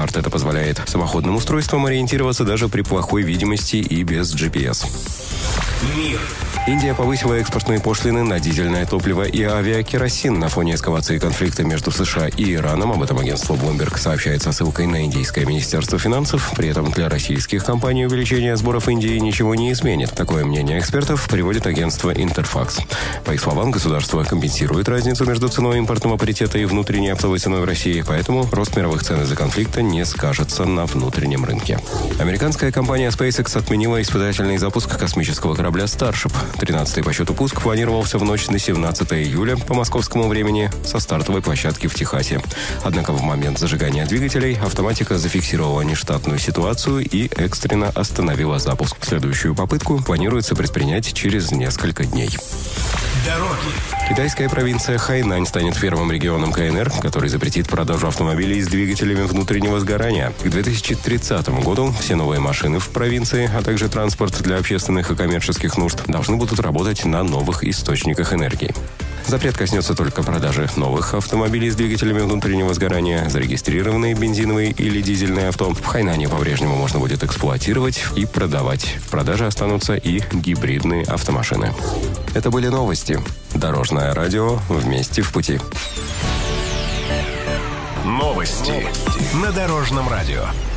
стандарт. Это позволяет самоходным устройствам ориентироваться даже при плохой видимости и без GPS. Мир. Индия повысила экспортные пошлины на дизельное топливо и авиакеросин на фоне эскалации конфликта между США и Ираном. Об этом агентство Bloomberg сообщает со ссылкой на индийское министерство финансов. При этом для российских компаний увеличение сборов Индии ничего не изменит. Такое мнение экспертов приводит агентство Интерфакс. По их словам, государство компенсирует разницу между ценой импортного паритета и внутренней оптовой ценой в России, поэтому рост мировых цен из-за конфликта не скажется на внутреннем рынке. Американская компания SpaceX отменила испытательный запуск космического корабля Starship. 13-й по счету пуск планировался в ночь на 17 июля по московскому времени со стартовой площадки в Техасе. Однако в момент зажигания двигателей автоматика зафиксировала нештатную ситуацию и экстренно остановила запуск. Следующую попытку планируется предпринять через несколько дней. Дороги. Китайская провинция Хайнань станет первым регионом КНР, который запретит продажу автомобилей с двигателями внутреннего сгорания. К 2030 году все новые машины в провинции, а также транспорт для общественных и коммерческих нужд должны будут работать на новых источниках энергии. Запрет коснется только продажи новых автомобилей с двигателями внутреннего сгорания. Зарегистрированные бензиновые или дизельные авто в Хайнане по-прежнему можно будет эксплуатировать и продавать. В продаже останутся и гибридные автомашины. Это были новости. Дорожное радио «Вместе в пути». Новости на Дорожном радио.